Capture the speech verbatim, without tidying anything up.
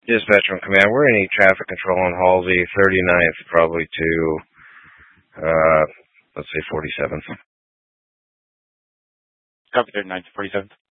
Dispatch from Command. We're going to need traffic control on Halsey, thirty-ninth, probably to, uh, let's say forty-seventh. Copy thirty-ninth, forty-seventh.